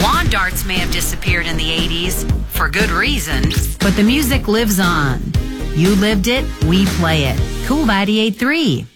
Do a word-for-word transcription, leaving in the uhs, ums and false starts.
Wand darts may have disappeared in the eighties, for good reason, but the music lives on. You lived it, we play it. Cool ninety-eight point three.